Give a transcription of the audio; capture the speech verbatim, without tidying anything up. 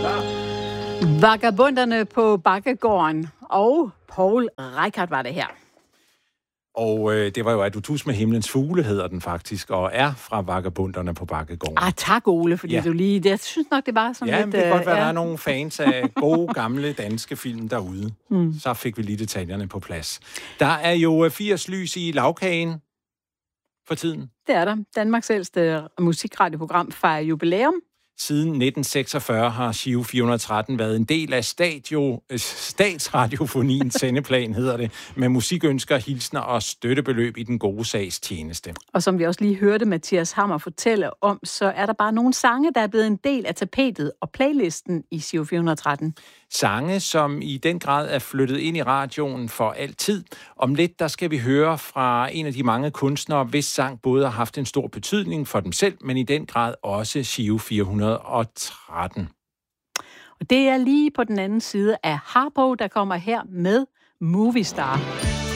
Vagabunderne på Bakkegården og Poul Reichhardt var det her. Og øh, det var jo, at du tus med himlens fugle, hedder den faktisk, og er fra Vagabunderne på Bakkegården. Ah, tak Ole, fordi ja. du lige... Jeg synes nok, det var sådan ja, lidt... Ja, det kan godt være, ja. der er nogle fans af gode, gamle danske film derude. Mm. Så fik vi lige detaljerne på plads. Der er jo firs lys i lavkagen for tiden. Det er der. Danmarks ældste musikradioprogram fejrer jubilæum. Siden nitten seksogfyrre har Giro fire hundrede og tretten været en del af stadio, statsradiofoniens sendeplan, hedder det, med musikønsker, hilsner og støttebeløb i den gode sags tjeneste. Og som vi også lige hørte Mathias Hammer fortælle om, så er der bare nogle sange, der er blevet en del af tapetet og playlisten i Giro fire hundrede og tretten. Sange, som i den grad er flyttet ind i radioen for altid. Om lidt, der skal vi høre fra en af de mange kunstnere, hvis sang både har haft en stor betydning for dem selv, men i den grad også Giro fire hundrede og tretten. Og det er lige på den anden side af Harpo, der kommer her med Movistar.